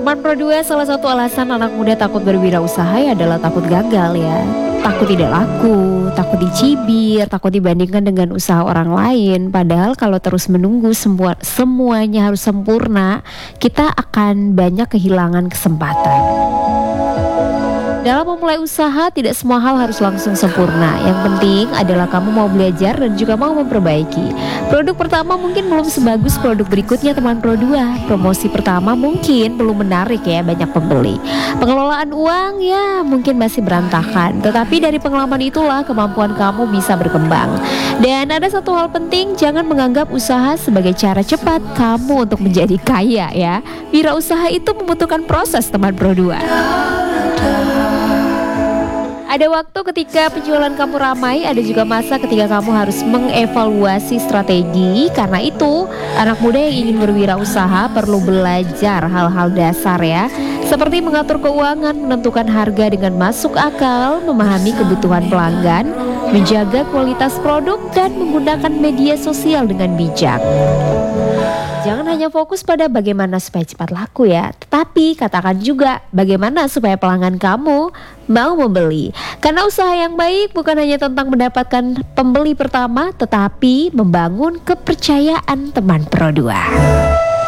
Teman Pro 2, salah satu alasan anak muda takut berwirausaha adalah takut gagal ya. Takut tidak laku, takut dicibir, takut dibandingkan dengan usaha orang lain. Padahal kalau terus menunggu semuanya harus sempurna, kita akan banyak kehilangan kesempatan. Dalam memulai usaha, tidak semua hal harus langsung sempurna. Yang penting adalah kamu mau belajar dan juga mau memperbaiki. Produk pertama mungkin belum sebagus produk berikutnya teman Pro 2. Promosi pertama mungkin belum menarik ya banyak pembeli. Pengelolaan uang ya mungkin masih berantakan. Tetapi dari pengalaman itulah kemampuan kamu bisa berkembang. Dan ada satu hal penting, jangan menganggap usaha sebagai cara cepat kamu untuk menjadi kaya ya. Wirausaha itu membutuhkan proses teman Pro 2. Ada waktu ketika penjualan kamu ramai, ada juga masa ketika kamu harus mengevaluasi strategi. Karena itu, anak muda yang ingin berwirausaha perlu belajar hal-hal dasar ya. Seperti mengatur keuangan, menentukan harga dengan masuk akal, memahami kebutuhan pelanggan, menjaga kualitas produk, dan menggunakan media sosial dengan bijak. Jangan hanya fokus pada bagaimana supaya cepat laku ya, tetapi katakan juga bagaimana supaya pelanggan kamu mau membeli. Karena usaha yang baik bukan hanya tentang mendapatkan pembeli pertama, tetapi membangun kepercayaan teman Pro 2.